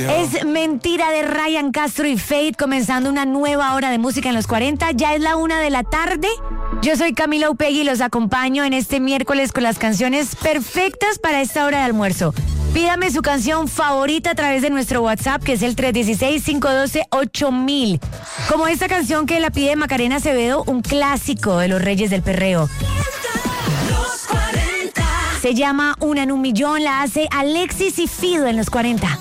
Es mentira de Ryan Castro y Fate, comenzando una nueva hora de música en los 40. Ya es la 1 de la tarde. Yo soy Camila Upegui y los acompaño en este miércoles con las canciones perfectas para esta hora de almuerzo. Pídame su canción favorita a través de nuestro WhatsApp, que es el 316-512-8000. Como esta canción que la pide Macarena Acevedo, un clásico de los Reyes del Perreo. Se llama Una en un Millón, la hace Alexis y Fido en los 40.